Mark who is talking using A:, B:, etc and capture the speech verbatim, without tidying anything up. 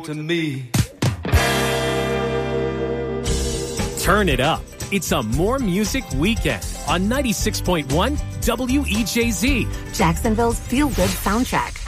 A: to me.
B: Turn it up. It's a More Music Weekend on ninety-six point one W E J Z.
C: Jacksonville's feel-good soundtrack.